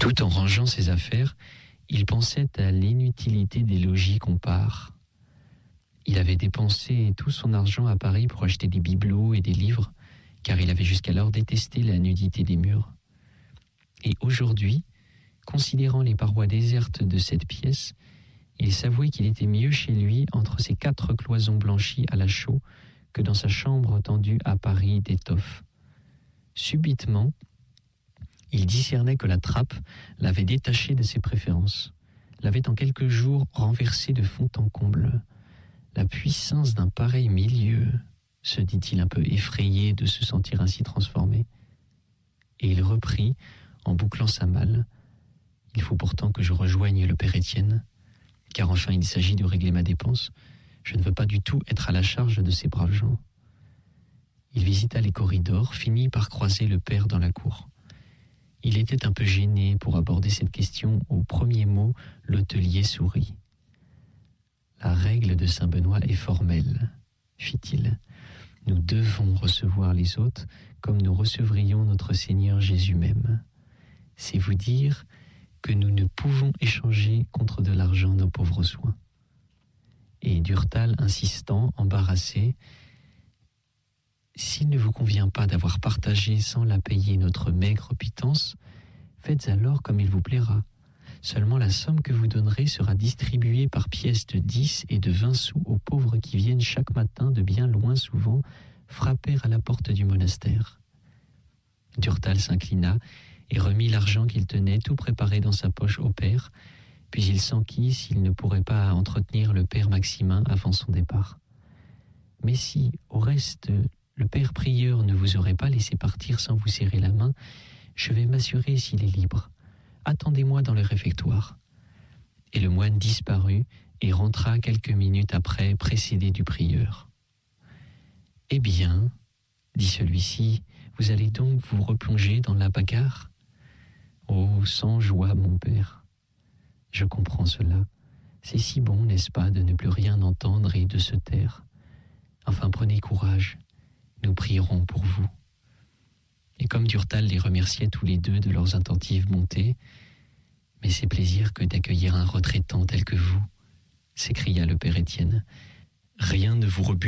Tout en rangeant ses affaires, il pensait à l'inutilité des logis qu'on part. Il avait dépensé tout son argent à Paris pour acheter des bibelots et des livres, car il avait jusqu'alors détesté la nudité des murs. Et aujourd'hui, considérant les parois désertes de cette pièce, il s'avouait qu'il était mieux chez lui entre ces 4 cloisons blanchies à la chaux que dans sa chambre tendue à Paris d'étoffe. Subitement, il discernait que la trappe l'avait détaché de ses préférences, l'avait en quelques jours renversé de fond en comble. La puissance d'un pareil milieu, se dit-il un peu effrayé de se sentir ainsi transformé. Et il reprit, en bouclant sa malle, « Il faut pourtant que je rejoigne le père Étienne, car enfin il s'agit de régler ma dépense. Je ne veux pas du tout être à la charge de ces braves gens. » Il visita les corridors, finit par croiser le père dans la cour. Il était un peu gêné pour aborder cette question. Au premier mot, l'hôtelier sourit. « La règle de Saint-Benoît est formelle, fit-il. Nous devons recevoir les hôtes comme nous recevrions notre Seigneur Jésus même. C'est vous dire que nous ne pouvons échanger contre de l'argent nos pauvres soins. » Et Durtal insistant, embarrassé, « S'il ne vous convient pas d'avoir partagé sans la payer notre maigre pitance, faites alors comme il vous plaira. Seulement la somme que vous donnerez sera distribuée par pièces de 10 et de 20 sous aux pauvres qui viennent chaque matin de bien loin souvent frapper à la porte du monastère. » Durtal s'inclina et remit l'argent qu'il tenait tout préparé dans sa poche au père, puis il s'enquit s'il ne pourrait pas entretenir le père Maximin avant son départ. « Mais si, au reste, le père prieur ne vous aurait pas laissé partir sans vous serrer la main, je vais m'assurer s'il est libre. Attendez-moi dans le réfectoire. » Et le moine disparut et rentra quelques minutes après, précédé du prieur. « Eh bien, dit celui-ci, vous allez donc vous replonger dans la bagarre ? » « Oh, sans joie, mon père. Je comprends cela. C'est si bon, n'est-ce pas, de ne plus rien entendre et de se taire. Enfin, prenez courage. Nous prierons pour vous. » Et comme Durtal les remerciait tous les deux de leurs attentives bontés, « Mais c'est plaisir que d'accueillir un retraitant tel que vous, » s'écria le père Étienne. « Rien ne vous rebute